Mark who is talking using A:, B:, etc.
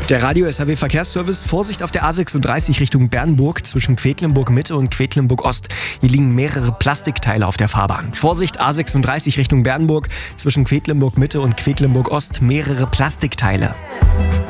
A: Der Radio SAW Verkehrsservice. Vorsicht auf der A36 Richtung Bernburg zwischen Quedlinburg Mitte und Quedlinburg Ost. Hier liegen mehrere Plastikteile auf der Fahrbahn. Vorsicht A36 Richtung Bernburg zwischen Quedlinburg Mitte und Quedlinburg Ost. Mehrere Plastikteile.